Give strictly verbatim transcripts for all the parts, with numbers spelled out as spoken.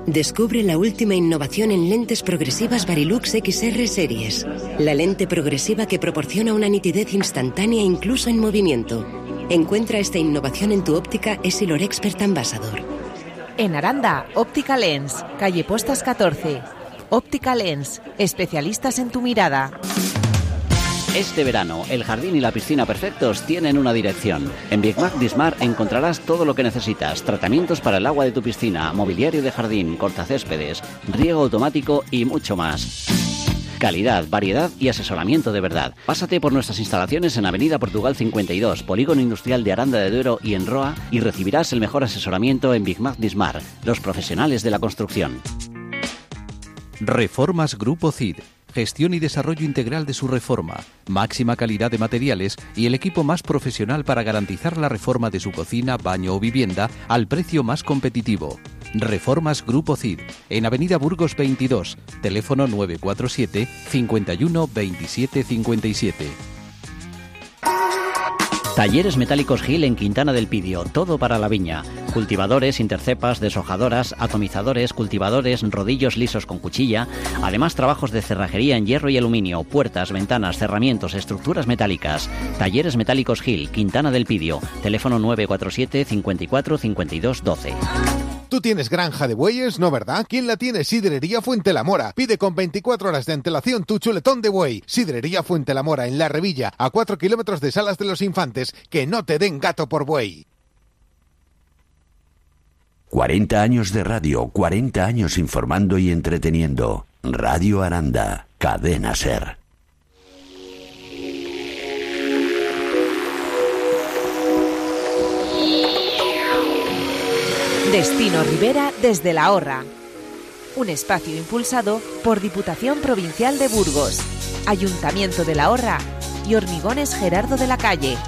Descubre la última innovación en lentes progresivas Varilux X R Series. La lente progresiva que proporciona una nitidez instantánea incluso en movimiento. Encuentra esta innovación en tu óptica Essilor Expert Ambassador. En Aranda, Óptica Lens, calle Postas catorce. Óptica Lens, especialistas en tu mirada. Este verano, el jardín y la piscina perfectos tienen una dirección. En Big Mac Dismar encontrarás todo lo que necesitas. Tratamientos para el agua de tu piscina, mobiliario de jardín, cortacéspedes, riego automático y mucho más. Calidad, variedad y asesoramiento de verdad. Pásate por nuestras instalaciones en Avenida Portugal cincuenta y dos, Polígono Industrial de Aranda de Duero y en Roa, y recibirás el mejor asesoramiento en Big Mac Dismar, los profesionales de la construcción. Reformas Grupo C I D. Gestión y desarrollo integral de su reforma, máxima calidad de materiales y el equipo más profesional para garantizar la reforma de su cocina, baño o vivienda al precio más competitivo. Reformas Grupo C I D, en Avenida Burgos veintidós, teléfono nueve cuatro siete, cinco uno, veintisiete cincuenta y siete. Talleres Metálicos Gil en Quintana del Pidio, todo para la viña. Cultivadores, intercepas, deshojadoras, atomizadores, cultivadores, rodillos lisos con cuchilla. Además, trabajos de cerrajería en hierro y aluminio, puertas, ventanas, cerramientos, estructuras metálicas. Talleres Metálicos Gil, Quintana del Pidio, teléfono nueve cuatro siete, cinco cuatro, cinco dos uno dos. ¿Tú tienes granja de bueyes, no verdad? ¿Quién la tiene? Sidrería Fuentelamora. Pide con veinticuatro horas de antelación tu chuletón de buey. Sidrería Fuentelamora en La Revilla, a cuatro kilómetros de Salas de los Infantes. Que no te den gato por buey. cuarenta años de radio, cuarenta años informando y entreteniendo. Radio Aranda, Cadena SER. Destino Rivera desde La Horra. Un espacio impulsado por Diputación Provincial de Burgos, Ayuntamiento de La Horra y Hormigones Gerardo de la Calle.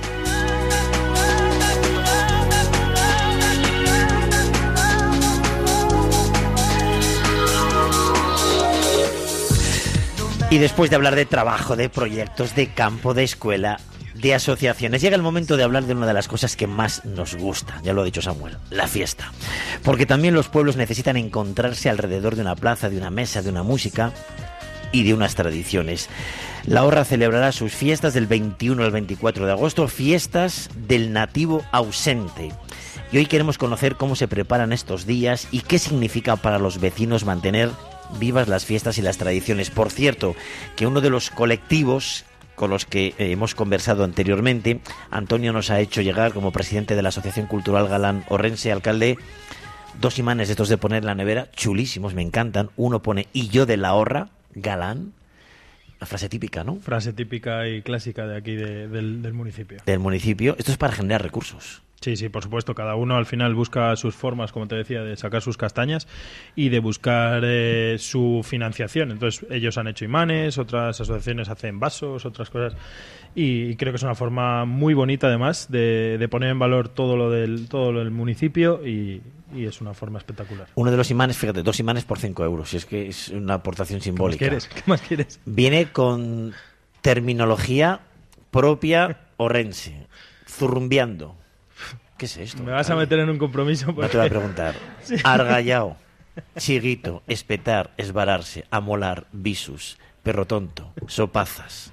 Y después de hablar de trabajo, de proyectos, de campo, de escuela, de asociaciones, llega el momento de hablar de una de las cosas que más nos gusta, ya lo ha dicho Samuel, la fiesta. Porque también los pueblos necesitan encontrarse alrededor de una plaza, de una mesa, de una música y de unas tradiciones. La Horra celebrará sus fiestas del veintiuno al veinticuatro de agosto, fiestas del nativo ausente. Y hoy queremos conocer cómo se preparan estos días y qué significa para los vecinos mantener vivas las fiestas y las tradiciones. Por cierto, que uno de los colectivos con los que eh, hemos conversado anteriormente, Antonio nos ha hecho llegar, como presidente de la Asociación Cultural Galán Orrense, alcalde, dos imanes de estos de poner en la nevera, chulísimos, me encantan. Uno pone "y yo de la Horra, Galán", la frase típica, ¿no? Frase típica y clásica de aquí, de, del, del municipio. Del municipio. Esto es para generar recursos. Sí, sí, por supuesto. Cada uno al final busca sus formas, como te decía, de sacar sus castañas y de buscar eh, su financiación. Entonces, ellos han hecho imanes, otras asociaciones hacen vasos, otras cosas. Y creo que es una forma muy bonita, además, de, de poner en valor todo lo del, todo lo del municipio y, y es una forma espectacular. Uno de los imanes, fíjate, dos imanes por cinco euros. Es que es una aportación simbólica. ¿Qué más quieres? ¿Qué más quieres? Viene con terminología propia orrense. Zurrumbiando. ¿Qué es esto? Me vas a meter en un compromiso. Porque... No te voy a preguntar. Sí. Argallao, chiguito, espetar, esbararse, amolar, visus, perro tonto, sopazas,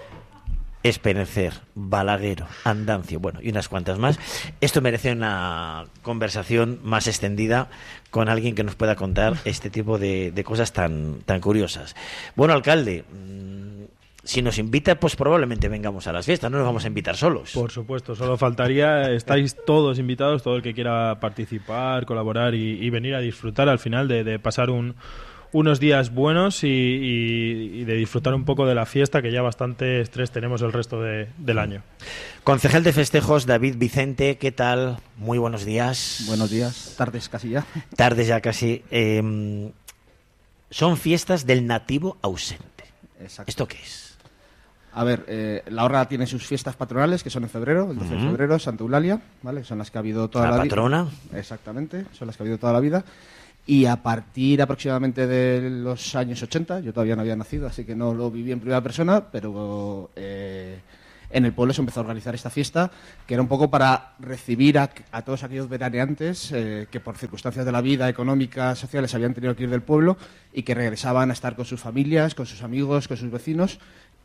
espenecer, balaguero, andancio, bueno, y unas cuantas más. Esto merece una conversación más extendida con alguien que nos pueda contar este tipo de, de cosas tan, tan curiosas. Bueno, alcalde, si nos invita, pues probablemente vengamos a las fiestas, no nos vamos a invitar solos. Por supuesto, solo faltaría, estáis todos invitados, todo el que quiera participar, colaborar y, y venir a disfrutar al final de, de pasar un, unos días buenos y, y, y de disfrutar un poco de la fiesta, que ya bastante estrés tenemos el resto de, del año. Concejal de Festejos, David Vicente, ¿qué tal? Muy buenos días. Buenos días, tardes casi ya. Tardes ya casi. Eh, son fiestas del nativo ausente. Exacto. ¿Esto qué es? A ver, eh, La Horra tiene sus fiestas patronales, que son en febrero, el doce uh-huh. de febrero, Santa Eulalia, ¿vale? Son las que ha habido toda la, la vida. ¿La patrona? Exactamente, son las que ha habido toda la vida. Y a partir aproximadamente de los años ochenta, yo todavía no había nacido, así que no lo viví en primera persona, pero eh, en el pueblo se empezó a organizar esta fiesta, que era un poco para recibir a, a todos aquellos veraneantes eh, que por circunstancias de la vida, económicas, sociales, habían tenido que ir del pueblo y que regresaban a estar con sus familias, con sus amigos, con sus vecinos.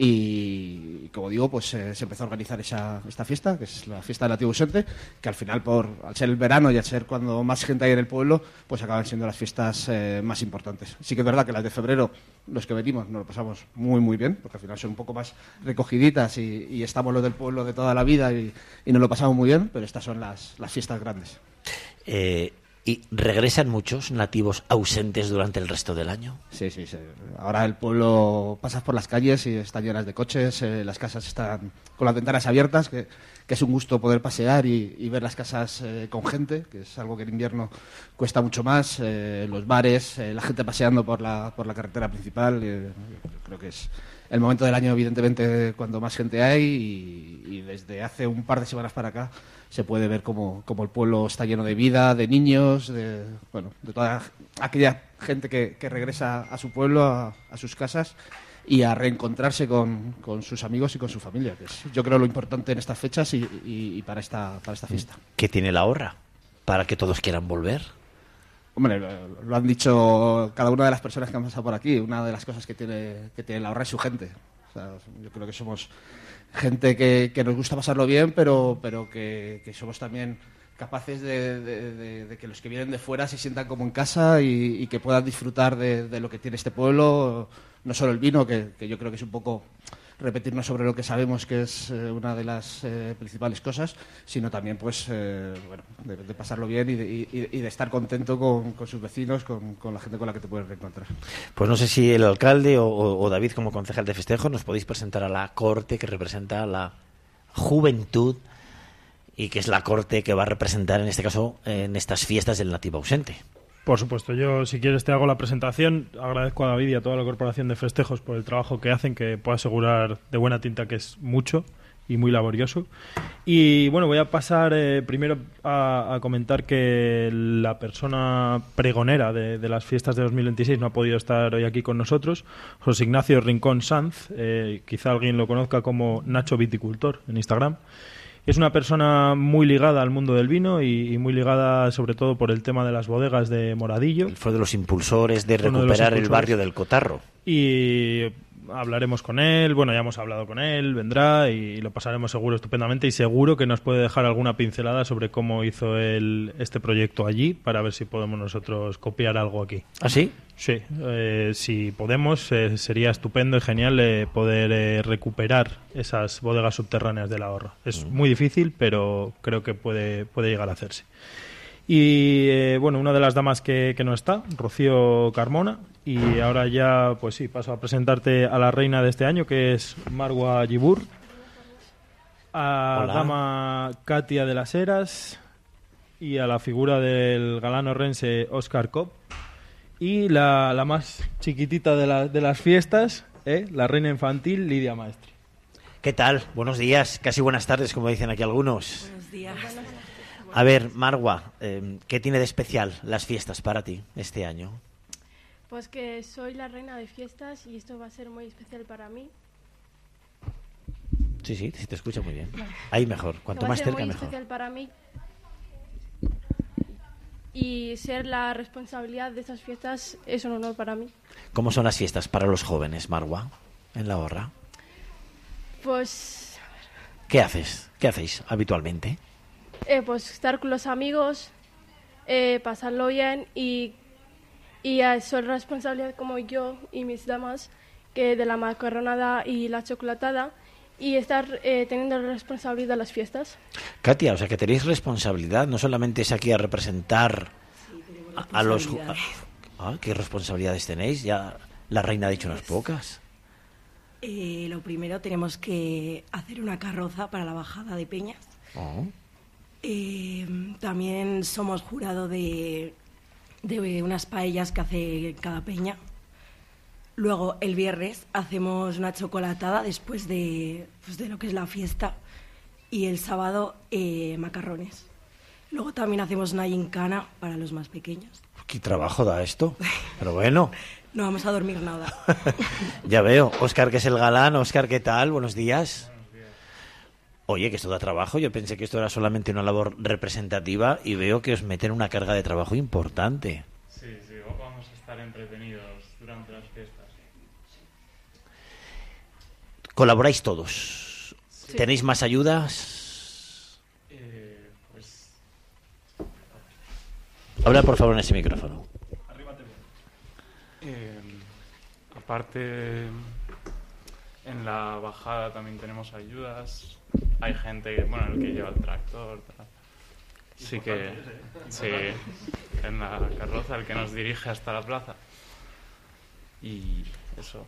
Y, como digo, pues eh, se empezó a organizar esa, esta fiesta, que es la fiesta del Nativo ausente, que al final, por al ser el verano y al ser cuando más gente hay en el pueblo, pues acaban siendo las fiestas eh, más importantes. Sí que es verdad que las de febrero, los que venimos, nos lo pasamos muy, muy bien, porque al final son un poco más recogiditas y, y estamos los del pueblo de toda la vida y, y nos lo pasamos muy bien, pero estas son las, las fiestas grandes. Eh... ¿Y regresan muchos nativos ausentes durante el resto del año? Sí, sí, sí. Ahora el pueblo, pasas por las calles y están llenas de coches, eh, las casas están con las ventanas abiertas, que, que es un gusto poder pasear y, y ver las casas eh, con gente, que es algo que en invierno cuesta mucho más, eh, los bares, eh, la gente paseando por la, por la carretera principal. Eh, creo que es el momento del año, evidentemente, cuando más gente hay y, y desde hace un par de semanas para acá se puede ver cómo, cómo el pueblo está lleno de vida, de niños, de, bueno, de toda aquella gente que, que regresa a su pueblo, a, a sus casas y a reencontrarse con, con sus amigos y con su familia, que es, yo creo, lo importante en estas fechas y, y, y para esta para esta fiesta. ¿Qué tiene la Horra para que todos quieran volver? Hombre, lo, lo han dicho cada una de las personas que han pasado por aquí. Una de las cosas que tiene, que tiene la Horra es su gente. O sea, yo creo que somos gente que, que nos gusta pasarlo bien, pero, pero que, que somos también capaces de, de, de, de que los que vienen de fuera se sientan como en casa y, y que puedan disfrutar de, de lo que tiene este pueblo, no solo el vino, que, que yo creo que es un poco repetirnos sobre lo que sabemos que es eh, una de las eh, principales cosas, sino también pues eh, bueno, de, de pasarlo bien y de, y, y de estar contento con, con sus vecinos, con, con la gente con la que te puedes reencontrar. Pues no sé si el alcalde o, o David, como concejal de festejo, nos podéis presentar a la corte que representa a la juventud y que es la corte que va a representar en este caso en estas fiestas del nativo ausente. Por supuesto, yo si quieres te hago la presentación. Agradezco a David y a toda la Corporación de Festejos por el trabajo que hacen, que puedo asegurar de buena tinta que es mucho y muy laborioso. Y bueno, voy a pasar eh, primero a, a comentar que la persona pregonera de, de las fiestas de dos mil veintiséis no ha podido estar hoy aquí con nosotros, José Ignacio Rincón Sanz, eh, quizá alguien lo conozca como Nacho Viticultor en Instagram. Es una persona muy ligada al mundo del vino y, y muy ligada sobre todo por el tema de las bodegas de Moradillo. Él fue de los impulsores de recuperar los impulsores. El barrio del Cotarro. Y hablaremos con él, bueno, ya hemos hablado con él, vendrá y lo pasaremos seguro estupendamente y seguro que nos puede dejar alguna pincelada sobre cómo hizo él este proyecto allí para ver si podemos nosotros copiar algo aquí. ¿Ah, sí? Sí, eh, si podemos eh, sería estupendo y genial eh, poder eh, recuperar esas bodegas subterráneas de la Horra. Es muy difícil, pero creo que puede, puede llegar a hacerse. Y eh, bueno, una de las damas que, que no está, Rocío Carmona, y ahora ya, pues sí, paso a presentarte a la reina de este año, que es Marwa Gibur, a Hola. dama Katia de las Heras y a la figura del galán orrense Óscar Cobb, y la, la más chiquitita de, la, de las fiestas, ¿eh? La reina infantil Lidia Maestre. ¿Qué tal? Buenos días, casi buenas tardes, como dicen aquí algunos. Buenos días. A ver, Marwa, eh, ¿qué tiene de especial las fiestas para ti este año? Pues que soy la reina de fiestas y esto va a ser muy especial para mí. Sí, sí, sí te escucho muy bien. Ahí mejor, cuanto más cerca mejor. Va a ser muy especial para mí. Y ser la responsabilidad de estas fiestas es un honor para mí. ¿Cómo son las fiestas para los jóvenes, Marwa, en la Horra? Pues... ¿Qué haces? ¿Qué hacéis habitualmente? Eh, pues estar con los amigos, eh, pasarlo bien y, y eh, soy responsabilidad como yo y mis damas que de la macarronada y la chocolatada y estar eh, teniendo responsabilidad de las fiestas. Katia, o sea que tenéis responsabilidad, no solamente es aquí a representar sí, a, a los... Ah, ¿qué responsabilidades tenéis? Ya la reina ha dicho unas pocas. Eh, lo primero tenemos que hacer una carroza para la bajada de peñas. Oh. Eh, también somos jurado de, de unas paellas que hace cada peña. Luego, el viernes, hacemos una chocolatada después de, pues, de lo que es la fiesta. Y el sábado, eh, macarrones. Luego también hacemos una gincana para los más pequeños. ¿Qué trabajo da esto? Pero bueno. No vamos a dormir nada. Ya veo. Óscar, que es el galán. Óscar, ¿qué tal? Buenos días. Oye, que esto da trabajo. Yo pensé que esto era solamente una labor representativa y veo que os meten una carga de trabajo importante. Sí, sí, vamos a estar entretenidos durante las fiestas. ¿Colaboráis todos? Sí. ¿Tenéis más ayudas? Eh, pues... Habla por favor en ese micrófono. Arríbate bien. Eh, aparte, en la bajada también tenemos ayudas. Hay gente, bueno, el que lleva el tractor, tal. Sí que, sí, en la carroza, el que nos dirige hasta la plaza. Y eso.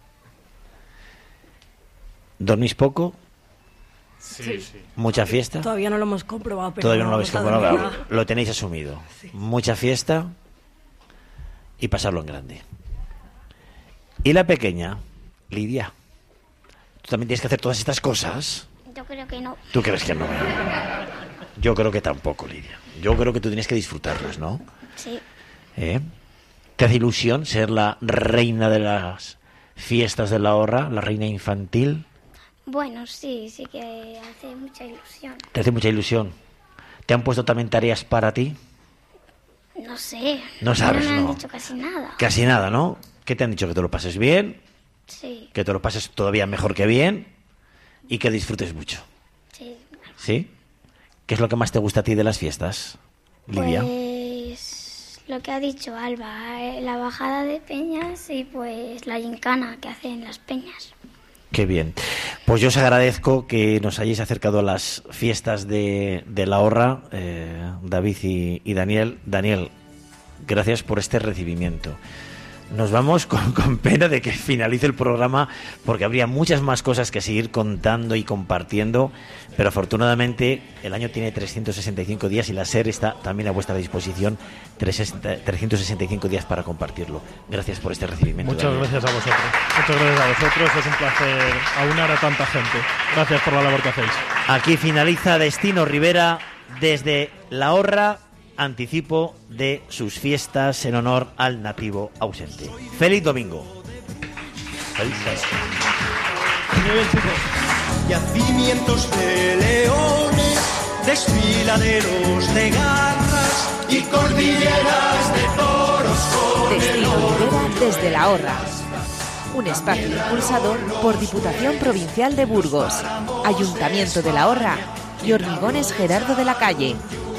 ¿Dormís poco? Sí, Sí. sí. ¿Mucha fiesta? Todavía no lo hemos comprobado, pero Todavía no lo habéis vamos a comprobado, dormir. lo tenéis asumido. Sí. Mucha fiesta y pasarlo en grande. ¿Y la pequeña? Lidia, ¿tú también tienes que hacer todas estas cosas? Yo creo que no. ¿Tú crees que no? Yo creo que tampoco, Lidia. Yo creo que tú tienes que disfrutarlas, ¿no? Sí. ¿Eh? ¿Te hace ilusión ser la reina de las fiestas de la Horra, la reina infantil? Bueno, sí, sí que hace mucha ilusión. ¿Te hace mucha ilusión? ¿Te han puesto también tareas para ti? No sé. No sabes, No me han no. dicho casi nada. Casi nada, ¿no? ¿Qué te han dicho? ¿Que te lo pases bien? Sí, ¿Que te lo pases todavía mejor que bien? Y que disfrutes mucho. sí. ¿Sí? ¿Qué es lo que más te gusta a ti de las fiestas, Lidia? Pues lo que ha dicho Alba, eh, la bajada de peñas y pues la gincana que hacen las peñas. Qué bien. Pues yo os agradezco que nos hayáis acercado a las fiestas de, de la Horra, eh, David y, y Daniel. Daniel, gracias por este recibimiento. Nos vamos con, con pena de que finalice el programa porque habría muchas más cosas que seguir contando y compartiendo, pero afortunadamente el año tiene trescientos sesenta y cinco días y la SER está también a vuestra disposición trescientos sesenta y cinco días para compartirlo. Gracias por este recibimiento. Muchas Daniel. gracias a vosotros. Muchas gracias a vosotros. Es un placer aunar a tanta gente. Gracias por la labor que hacéis. Aquí finaliza Destino Rivera desde La Horra, anticipo de sus fiestas en honor al nativo ausente. ¡Feliz domingo! ¡Feliz Yacimientos de leones, desfiladeros de garras y cordilleras de toros con Destino Rivera desde La Horra. Un espacio impulsado por Diputación Provincial de Burgos, Ayuntamiento de La Horra y Hormigones Gerardo de la Calle.